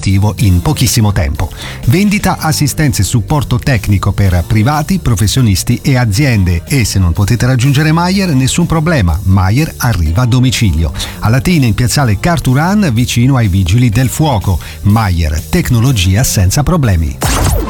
obiettivo in pochissimo tempo. Vendita, assistenza e supporto tecnico per privati, professionisti e aziende. E se non potete raggiungere Mayer, nessun problema, Mayer arriva a domicilio. A Latina, in piazzale Carturan, vicino ai Vigili del Fuoco. Mayer, tecnologia senza problemi.